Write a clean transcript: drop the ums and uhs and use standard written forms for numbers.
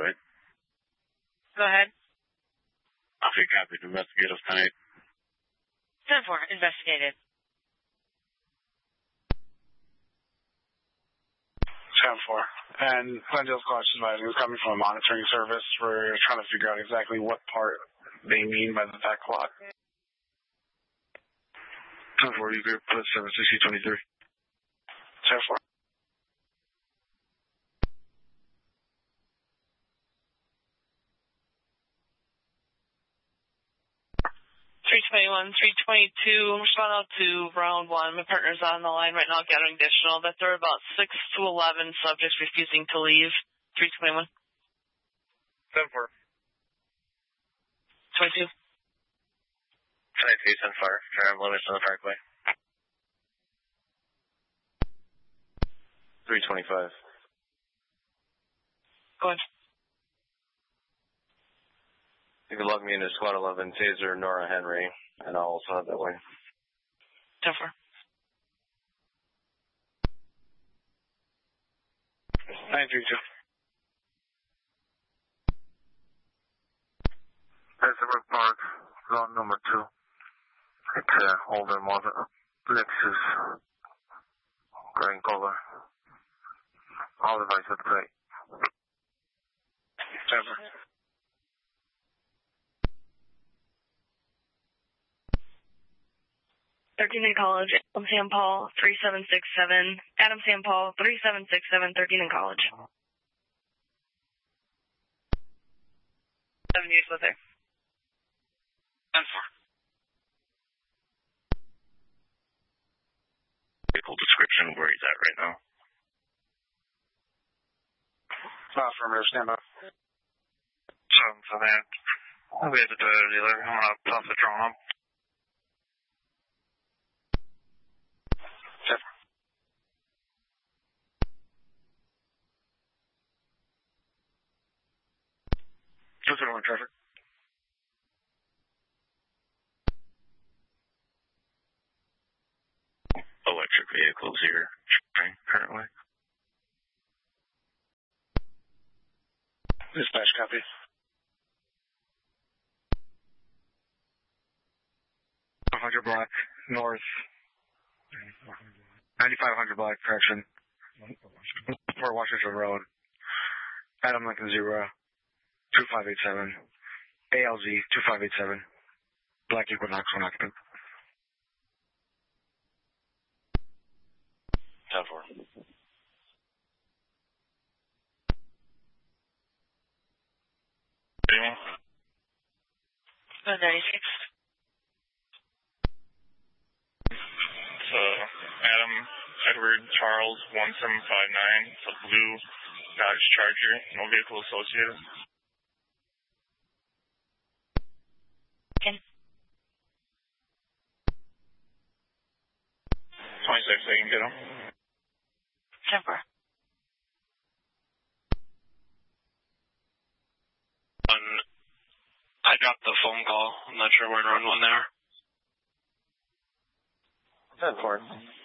Detroit. Go ahead. Copy, copy. Investigate us tonight. 10-4, investigated. 10-4. And Glendale's question is coming from a monitoring service. We're trying to figure out exactly what part they mean by that clock. 10-4, you group put service CC23. 10-4. 321, 322, respond out to round 1. My partner's on the line right now getting additional. That there are about 6 to 11 subjects refusing to leave. 321. 10-4. 22. 22, 10-4. Turn limits on the parkway. 325. Go ahead. You can log me into Squad 11, Taser, Nora Henry, and I'll also have that way. 10-4. 932. Elizabeth Park, zone number 2. It's older model, Lexus, green color. All devices plate. 10-4. 13 in college, Adam Sam Paul, 3767. Adam Sam Paul, 3767, 13 in college. 7 years with her. 10-4. Vehicle description of where he's at right now. Affirmative, stand by. 7 for that. We have the Toyota dealer. I'm going to toss the drone up. 231 traffic. Electric vehicles here currently. Dispatch copy. Block north. 9500 block, correction. Port Washington Road. Adam Lincoln 0. 2587. ALZ 2587. Black Equinox 1 occupant. 10-4. Anyone? 96. Adam Edward Charles 1759. It's a blue Dodge Charger. No vehicle associated. 10. 26, I can get him. 10-4. I dropped the phone call. I'm not sure where to run one there. 10-4.